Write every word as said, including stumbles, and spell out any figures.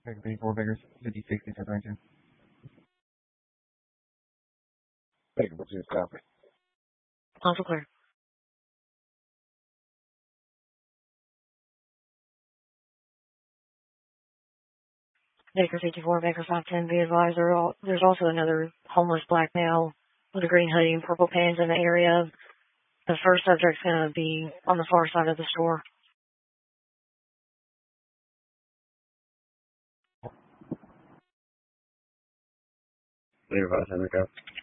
Baker fifty-four, Baker fifty-six, six twenty-two. Baker fifty-six, copy. Also clear. Baker fifty-four, Baker five ten, be advised there al- there's also another homeless black male with a green hoodie and purple pants in the area. The first subject's going to be on the far side of the store. Leave us, here we go.